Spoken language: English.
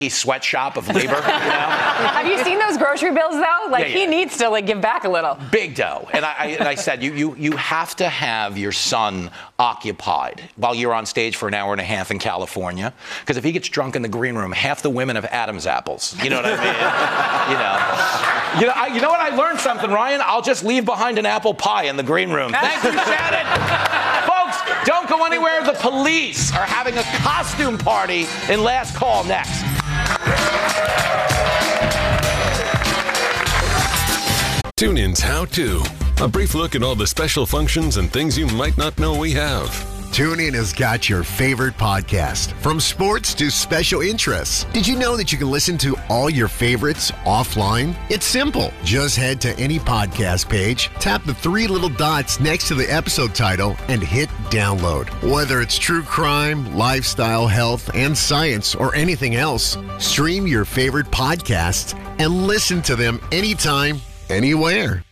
sweatshop of labor, Have you seen those grocery bills, though? Like, he needs to, like, give back a little. Big dough. And I said, you have to have your son occupied while you're on stage for an hour and a half in California. Because if he gets drunk in the green room, half the women have Adam's apples. You know what I mean? You know what? I learned something, Ryan. I'll just leave behind an apple pie in the green room. Thank you, Shannon. Folks, don't go anywhere. The police are having a costume party in Last Call next. TuneIn's How To. A brief look at all the special functions and things you might not know we have. TuneIn has got your favorite podcast, from sports to special interests. Did you know that you can listen to all your favorites offline? It's simple. Just head to any podcast page, tap the three little dots next to the episode title, and hit download. Whether it's true crime, lifestyle, health, and science, or anything else, stream your favorite podcasts and listen to them anytime, anywhere.